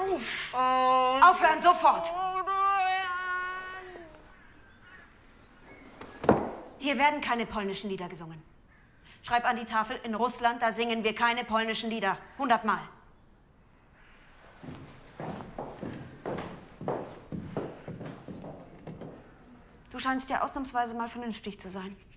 auf! Aufhören, sofort! Hier werden keine polnischen Lieder gesungen. Schreib an die Tafel, in Russland, da singen wir keine polnischen Lieder. 100-mal. Du scheinst ja ausnahmsweise mal vernünftig zu sein.